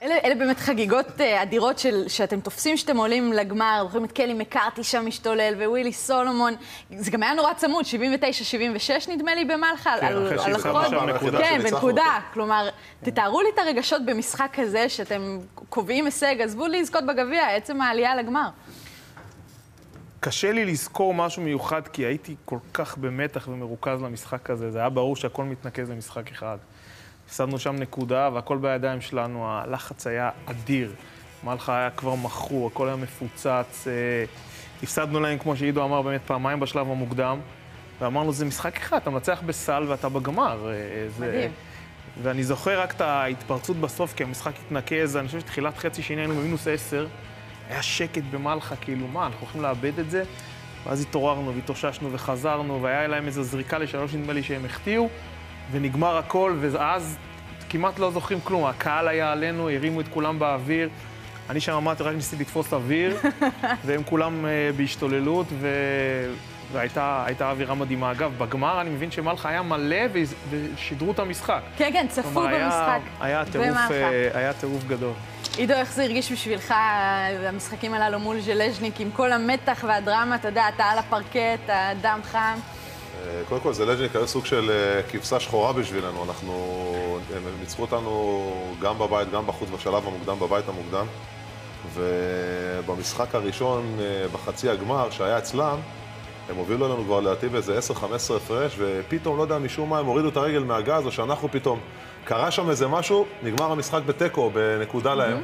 אלה באמת חגיגות אדירות שאתם תופסים שאתם עולים לגמר, זוכרים את קלי מקארתי שם משתולל, ווילי סולומון, זה גם היה נורא צמוד, 79-76 נדמה לי במלחה, על החוד, כן, בנקודה, כלומר, תתארו לי את הרגשות במשחק כזה, שאתם קובעים הישג, עזבו לי לזכות בגביע, עצם העלייה לגמר. קשה לי לזכור משהו מיוחד, כי הייתי כל כך במתח ומרוכז למשחק הזה, זה היה ברור שהכל מתנקז למשחק אחד. הפסדנו שם נקודה, והכל בידיים שלנו, הלחץ היה אדיר. מלחה היה כבר מכור, הכל היה מפוצץ. הפסדנו להם, כמו שעידו אמר, באמת פעמיים בשלב המוקדם, ואמרנו, זה משחק אחד, אתה מצליח בסל ואתה בגמר. מדהים. ואני זוכר רק את ההתפרצות בסוף, כי המשחק התנקז, אני חושב שתחילת חצי שני היינו במינוס 10, היה שקט במלחה, כאילו, מה, אנחנו הולכים לאבד את זה? ואז התעוררנו והתאוששנו וחזרנו, והיה להם איזו זריקה לשלוש, נדמה לי שהם החטיאו, ונגמר הכל, ואז כמעט לא זוכרים כלום. הקהל היה עלינו, הרימו את כולם באוויר. אני שם אמרתי, רק ניסיתי לתפוס אוויר, והם כולם בהשתוללות, והייתה אווירה מדהימה. אגב, בגמר אני מבין שמלחה היה מלא ושידרו את המשחק. כן, כן, צפו במשחק. היה טירוף גדול. עידו, איך זה הרגיש בשבילך, המשחקים הללו מול ז'לז'ניק, עם כל המתח והדרמה, אתה יודע, אתה על הפרקט, הדם חם? קודם כל, ז'לז'ניק היה סוג של כבשה שחורה בשבילנו. הם ניצחו אותנו גם בבית, גם בחוץ, בשלב המוקדם, בבית המוקדם. ובמשחק הראשון, בחצי הגמר, שהיה אצלם, הם הובילו לנו כבר להטיב איזה 10-15 הפרש, ופתאום, לא יודע, משום מה, הם הורידו את הרגל מהגז, או שאנחנו פתאום, קרה שם איזה משהו, נגמר המשחק בטקו, בנקודה להם.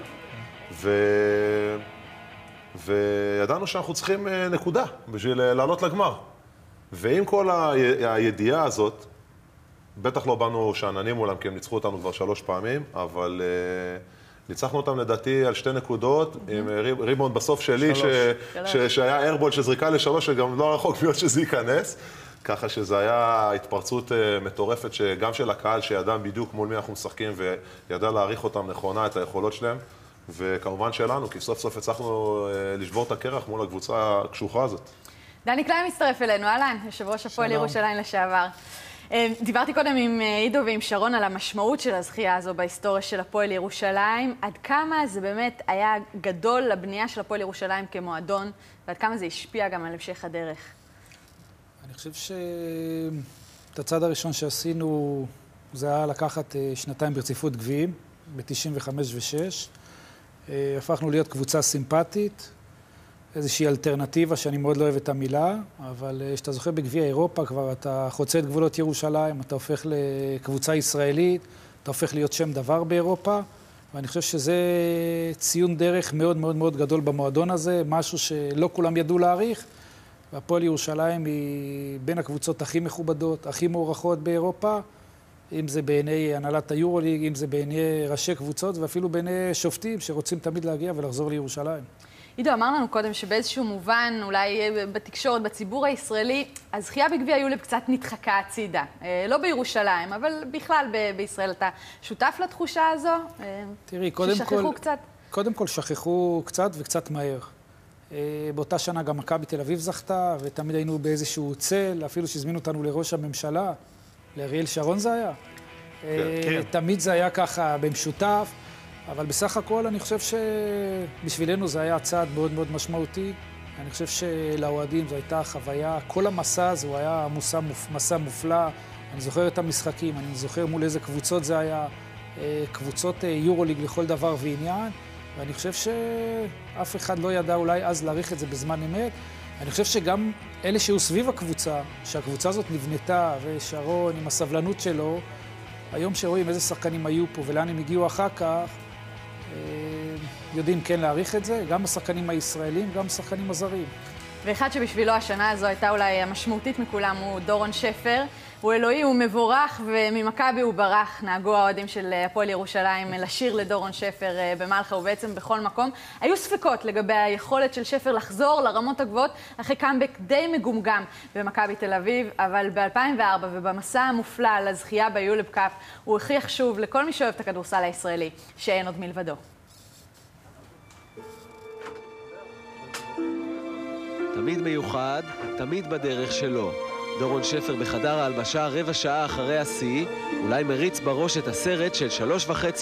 וידענו שאנחנו צריכים נקודה בשביל לעלות לגמר. ועם כל הידיעה הזאת, בטח לא באנו שעננים מולם, כי הם ניצחו אותנו כבר 3 פעמים, אבל ניצחנו אותם לדעתי על 2 נקודות, עם ריבאונד בסוף שלי, שהיה איירבול שזריקה ל3, וגם לא רחוק להיות שזה ייכנס. ככה שזה היה התפרצות מטורפת, שגם של הקהל שידע בדיוק מול מי אנחנו משחקים, וידע להעריך אותם נכונה, את היכולות שלהם, וכמובן שלנו, כי סוף סוף הצלחנו לשבור את הקרח מול הקבוצה הקשוחה הזאת. דני קליין מצטרף אלינו, אהלן, יושב ראש הפועל ירושלים לשעבר. דיברתי קודם עם עידו ועם שרון על המשמעות של הזכייה הזו בהיסטוריה של הפועל ירושלים, עד כמה זה באמת היה גדול לבנייה של הפועל ירושלים כמועדון, ועד כמה זה השפיע גם על המשך הדרך. אני חושב שאת הצעד הראשון שעשינו, זה היה לקחת 2 ברציפות גביעים, ב-95 ו-6. הפכנו להיות קבוצה סימפטית, איזושהי אלטרנטיבה שאני מאוד לא אוהב את המילה, אבל כשאתה זוכר בגביע אירופה כבר אתה חוצה את גבולות ירושלים, אתה הופך לקבוצה ישראלית, אתה הופך להיות שם דבר באירופה, ואני חושב שזה ציון דרך מאוד מאוד מאוד גדול במועדון הזה, משהו שלא כולם ידעו להעריך, והפועל ירושלים היא בין הקבוצות הכי מכובדות, הכי מוערכות באירופה, אם זה בעיני הנהלת היורוליג, אם זה בעיני ראשי קבוצות, ואפילו בעיני שופטים שרוצים תמיד להגיע ולחזור לירושלים. עידו, אמר לנו קודם שבאיזשהו מובן, אולי בתקשורת, בציבור הישראלי, הזכייה בגביע היולב קצת נדחקה הצידה. לא בירושלים, אבל בכלל בישראל. אתה שותף לתחושה הזו? תראי, קודם כל שכחו קצת וקצת מהר. באותה שנה גם מכבי תל אביב זכתה, ותמיד היינו באיזשהו צל, אפילו שהזמינו אותנו לראש הממשלה, לאריאל שרון זה היה. תמיד זה היה ככה במשותף. אבל בסך הכל אני חושב שבשבילנו זה היה צעד מאוד מאוד משמעותי. אני חושב שלאוהדים זו הייתה חוויה, כל המסע הזה הוא היה מסע מופלא. אני זוכר את המשחקים, אני זוכר מול איזה קבוצות זה היה, קבוצות יורוליג לכל דבר ועניין, ואני חושב שאף אחד לא ידע אולי אז להעריך את זה בזמן אמת. אני חושב שגם אלה שהיו סביב הקבוצה, שהקבוצה הזאת נבנתה, ושרון עם הסבלנות שלו, היום שרואים איזה שחקנים היו פה ולאן הם הגיעו אחר כך, יודעים כן להעריך את זה, גם השחקנים הישראלים, גם השחקנים הזרים. ואחד שבשבילו השנה הזו הייתה אולי המשמעותית מכולם הוא דורון שפר. הוא אלוהי, הוא מבורך, וממכבי הוא ברח. נהגו האוהדים של הפועל ירושלים לשיר לדורון שפר במלחה ובעצם בכל מקום. היו ספקות לגבי היכולת של שפר לחזור לרמות הגבוהות אחרי קאמבק די מגומגם במכבי תל אביב, אבל ב-2004 ובמסע המופלא לזכייה ביולב קאפ, הוא הכריח שוב לכל מי שאוהב את הכדורסל הישראלי שאין עוד מלבדו. תמיד מיוחד, תמיד בדרך שלו. דורון שפר בחדר ההלבשה רבע שעה אחרי השיא, אולי מריץ בראש את הסרט של 3.5